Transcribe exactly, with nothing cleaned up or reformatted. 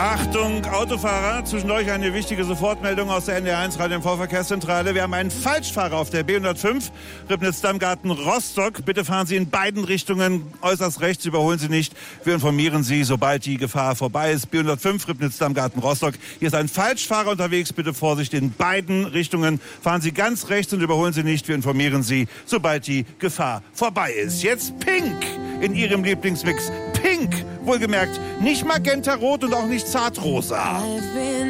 Achtung, Autofahrer, zwischen euch eine wichtige Sofortmeldung aus der N D R eins Radio- und Verkehrszentrale. Wir haben einen Falschfahrer auf der B hundertfünf, Ribnitz-Dammgarten Rostock. Bitte fahren Sie in beiden Richtungen äußerst rechts, überholen Sie nicht. Wir informieren Sie, sobald die Gefahr vorbei ist. B hundertfünf, Ribnitz-Dammgarten Rostock. Hier ist ein Falschfahrer unterwegs, bitte Vorsicht in beiden Richtungen. Fahren Sie ganz rechts und überholen Sie nicht. Wir informieren Sie, sobald die Gefahr vorbei ist. Jetzt Pink in Ihrem Lieblingsmix. Pink, wohlgemerkt, nicht magenta-rot und auch nicht zartrosa.